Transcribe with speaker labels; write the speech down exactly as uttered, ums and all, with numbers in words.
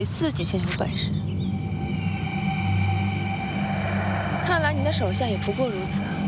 Speaker 1: 自己先有本事。看来你的手下也不过如此啊。